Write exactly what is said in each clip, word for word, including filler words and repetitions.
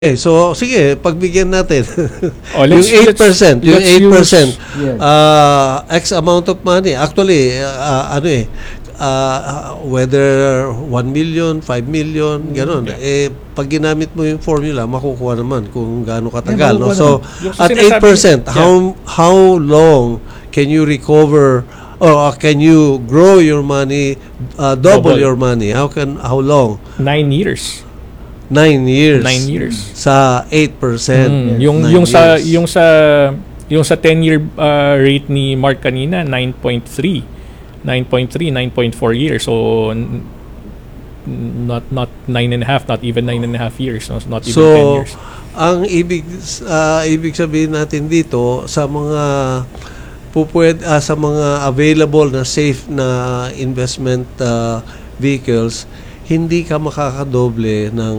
Eh, so sige, pagbigyan natin. Oh, yung let's- eight percent, let's- yung let's eight percent, Yes. uh, X amount of money. Actually, uh, ano eh, uh, whether one million, five million, gano'n. Eh, pag ginamit mo yung formula, makukuha naman kung gaano katagal. Yeah, No? makukuha So, Yung at sinasabi- eight percent, yeah. how, how long can you recover or uh, can you grow your money, uh, double, Double. your money? How can, how long? Nine years. Nine years. Nine years. Sa eight percent. Mm, yung Nine yung sa years. yung sa yung sa ten-year uh, rate ni Mark kanina, nine point three. nine point three, nine point four years. So n- not not nine and a half, not even nine and a half years, no? Not even ten So, years. ang ibig ah, ibig sabihin natin dito sa mga pupwed ah, sa mga available na safe na investment ah, vehicles, hindi ka makakadoble ng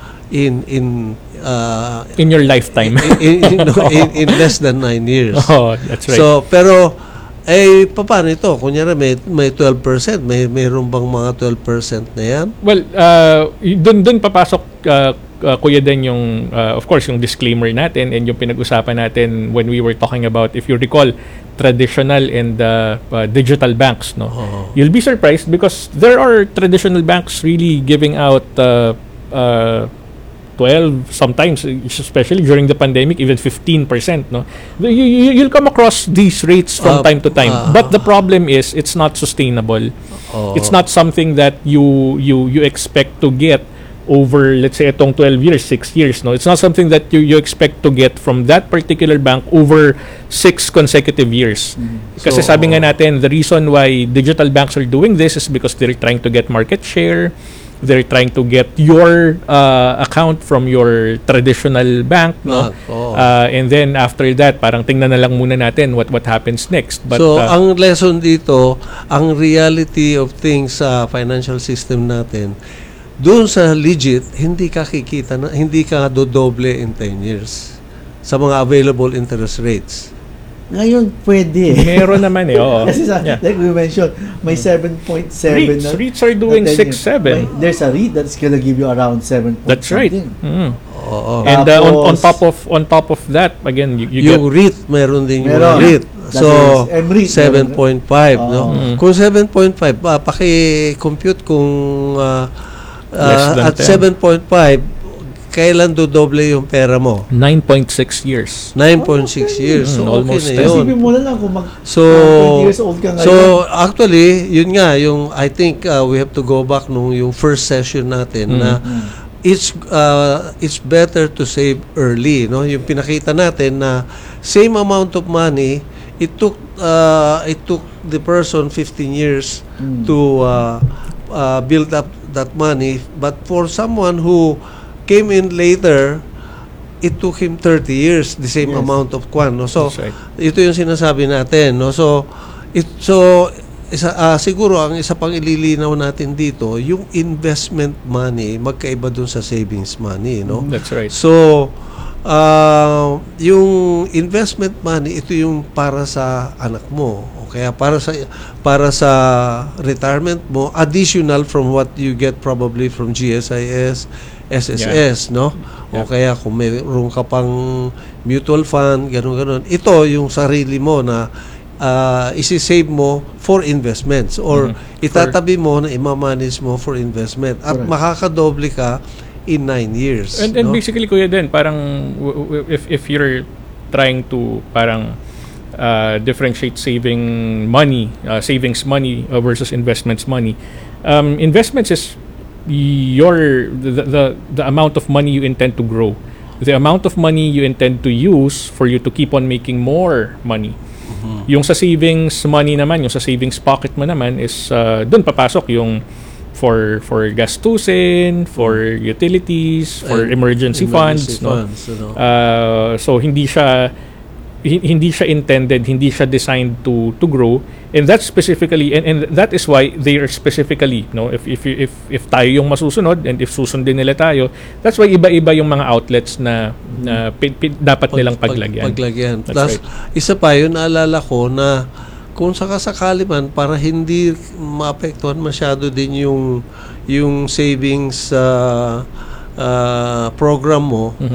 in in ah, In your lifetime. in, in, in, in less than nine years. Oh, that's right. So, pero eh paano ito? Kunyari may may twelve percent, may mayroon bang mga twelve percent na yan? Well, uh, dun dun papasok uh, uh, Kuya Den yung uh, of course yung disclaimer natin and yung pinag-usapan natin when we were talking about, if you recall, traditional and uh, uh, digital banks, no. Oo. You'll be surprised because there are traditional banks really giving out uh, uh, twelve, sometimes especially during the pandemic, even fifteen percent, no. You, you, you'll come across these rates from Uh, time to time, uh, but the problem is it's not sustainable. Oo. It's not something that you you you expect to get over, let's say, itong twelve years, six years, no. It's not something that you you expect to get from that particular bank over six consecutive years. Kasi So, sabi nga natin, the reason why digital banks are doing this is because they're trying to get market share. They're trying to get your uh, account from your traditional bank, no. Bank, oo. Uh, and then after that, parang tingnan na lang muna natin what what happens next. But so, uh, ang lesson dito, ang reality of things sa financial system natin, doon sa legit, hindi ka kikita na, hindi ka dodoble in ten years sa mga available interest rates. Ngayon, pwede eh. meron naman eh, oo. Kasi sa, Yeah. like we mentioned, may seven point seven REITs, na. REITs are doing na ten six, years. seven. May- There's a REIT that's gonna give you around seven point That's right. something. Mm. Oo. And uh, on, on Tapos- top of on top of that, again, you, you yung get REIT, meron din yung Meron. REIT. That So, is M REIT. seven point five, Oo. no? Mm. Kung seven point five, uh, paki-compute kung uh, Less uh, than at ten. seven point five, kailan dodoble yung pera mo? nine point six years. nine point six years. So, Mm, okay almost na ten. yun. Isipin mo na lang kung mag So, twenty years old ka ngayon. so actually, yun nga, yung, I think uh, we have to go back nung yung first session natin Mm. na it's uh, it's better to save early, no? Yung pinakita natin na same amount of money, it took uh, it took the person fifteen years Mm. to uh, uh, build up that money, but for someone who came in later, it took him thirty years, the same Yes. amount of kwan, no? So, That's right. ito yung sinasabi natin, no? So, it, so isa, ah, siguro ang isa pang ililinaw natin dito, yung investment money, magkaiba dun sa savings money, no? That's right. So, uh, yung investment money, ito yung para sa anak mo. O kaya para sa para sa retirement mo, additional from what you get probably from G S I S, S S S, no? O Yeah. kaya kung mayroon ka pang mutual fund, ganun-ganun. Ito yung sarili mo na uh, isi-save mo for investments or Mhm. itatabi mo na imamanage mo for investment at Correct. makakadoble ka in nine years. And, and no? basically, Kuya Den, parang w- w- if if you're trying to parang uh, differentiate saving money, uh, savings money uh, versus investments money, um, investments is your the, the the amount of money you intend to grow, the amount of money you intend to use for you to keep on making more money. Yung sa savings money naman, yung sa savings pocket mo naman is uh, doon papasok yung for for gastusin, for utilities, for And emergency, emergency funds, no. funds, ano. Uh, so hindi siya hi- hindi siya intended, hindi siya designed to to grow, and that's specifically and, and that is why they are specifically, no, if if if if tayo yung masusunod and if susundin nila tayo, that's why iba-iba yung mga outlets na na pi- pi- dapat Pag- nilang pag- paglagyan. paglagyan. That's Plus, isa pa yun, naalala ko na kung sakasakali man, para hindi maapektuhan masyado din yung yung savings uh, ah, program mo